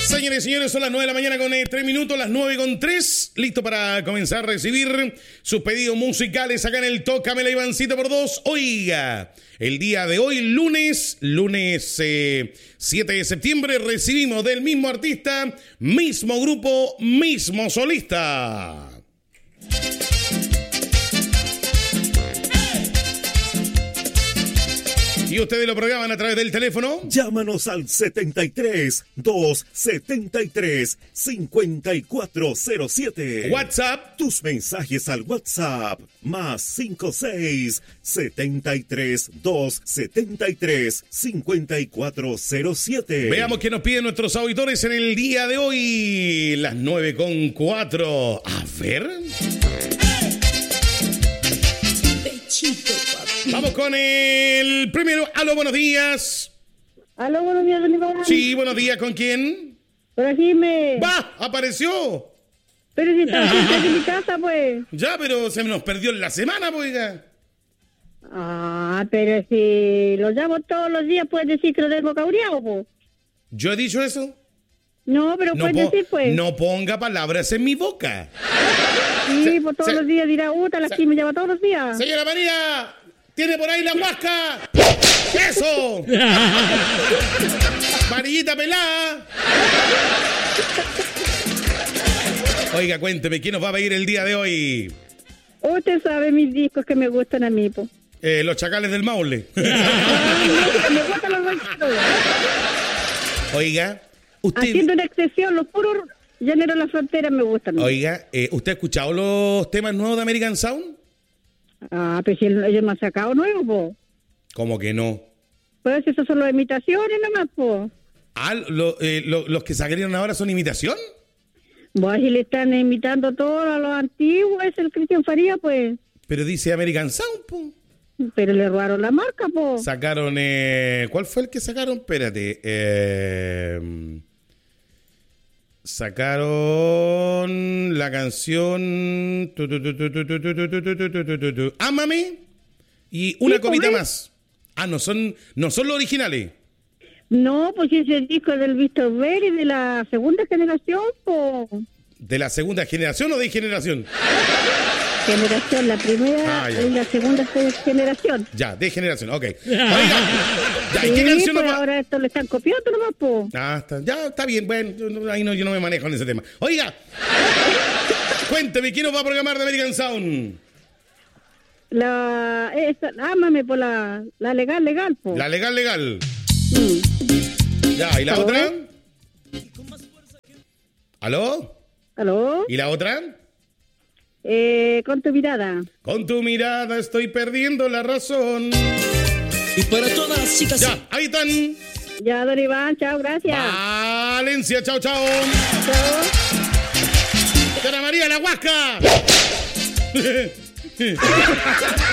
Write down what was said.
Señores y señores, son las 9 de la mañana con 3 minutos, las 9:03. Listo para comenzar a recibir sus pedidos musicales acá en el Tócame la Ivancito por 2. Oiga, el día de hoy, lunes 7 de septiembre, recibimos del mismo artista, mismo grupo, mismo solista. Y ustedes lo programan a través del teléfono. Llámanos al 73-273-5407. WhatsApp. Tus mensajes al WhatsApp. Más 56 73-273-5407. Veamos qué nos piden nuestros auditores en el día de hoy. Las 9:04. A ver. Pechito, papi. Vamos con el primero. Aló, buenos días. Aló, buenos días, don Iván. Sí, buenos días. ¿Con quién? Por aquí ¡Va! ¡Apareció! Pero si está cerca de mi casa, pues. Ya, pero se nos perdió en la semana, pues, oiga. Ah, pero si lo llamo todos los días, puedes decir que lo tengo caureado, pues. ¿Yo he dicho eso? No, pero puedes decir, pues. No ponga palabras en mi boca. Sí, pues todos los días dirá, la que me llama todos los días. Señora María, ¿tiene por ahí la huasca? ¡Eso! Marillita pelada. Oiga, cuénteme, ¿quién nos va a pedir el día de hoy? Usted sabe mis discos que me gustan a mí, pues. Los Chacales del Maule. Me gustan los banquitos. Oiga, usted... Haciendo una excepción, los puros llaneros de la frontera me gustan. Oiga, ¿usted ha escuchado los temas nuevos de American Sound? Ah, pero si ellos no han sacado nuevos, pues. ¿Cómo que no? Pues esos son las imitaciones nomás, pues. Ah, ¿los que salieron ahora son imitación? Pues si le están imitando todo a los antiguos, es el Cristian Faría, pues. Pero dice American Sound, po. Pero le robaron la marca, pues. Sacaron, ¿cuál fue el que sacaron? Espérate, sacaron la canción Ámame y una Sí, copita pues. más. Ah, no son los originales. No, pues ese disco del Víctor Vélez de la segunda generación, pues. ¿De la segunda generación o de generación? Generación, la primera Ah, ya. y la segunda generación. Ya, de generación, ok. Oiga, ya, ¿y qué Sí, canción pues nos va? ahora esto le están copiando nomás, pues. Ah, está bien, bueno, yo no me manejo en ese tema. Oiga, cuénteme, ¿quién nos va a programar de American Sound? Ámame por la legal, pues. La legal. Ya, ¿y la ¿Aló? otra? ¿Aló? ¿Aló? ¿Y la otra? Con tu mirada. Con tu mirada estoy perdiendo la razón. Y para todas las chicas. Ya, ahí están. Ya, don Iván, chao, gracias. Valencia, chao. Chao. Señora María, la huasca.